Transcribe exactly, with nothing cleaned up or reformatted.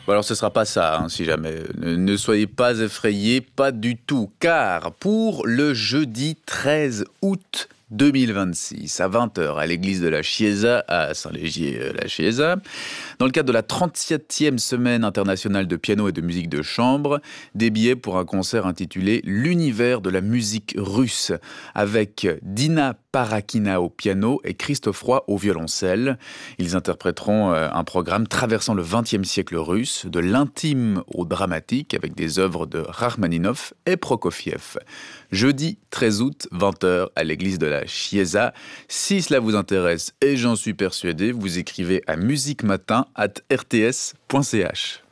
Bon, alors ce sera pas ça, hein, si jamais. Ne, ne soyez pas effrayés, pas du tout. Car pour le jeudi treize août deux mille vingt-six, à vingt heures, à l'église de la Chiesa, à Saint-Légier-la Chiesa, dans le cadre de la trente-septième semaine internationale de piano et de musique de chambre, des billets pour un concert intitulé « L'univers de la musique russe » avec Dina Parakina au piano et Christophe Roy au violoncelle. Ils interpréteront un programme traversant le vingtième siècle russe, de l'intime au dramatique, avec des œuvres de Rachmaninov et Prokofiev. Jeudi treize août, vingt heures, à l'église de la Chiesa. Si cela vous intéresse, et j'en suis persuadé, vous écrivez à musiquematin arobase r t s point c h.